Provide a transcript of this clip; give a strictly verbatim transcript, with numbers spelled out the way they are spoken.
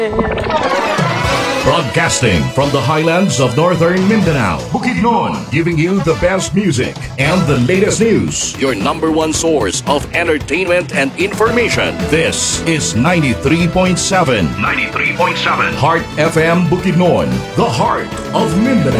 Broadcasting from the highlands of northern Mindanao, Bukidnon, giving you the best music and the latest news. Your number one source of entertainment and information. This is ninety-three point seven. ninety-three point seven. Heart F M Bukidnon, the heart of Mindanao.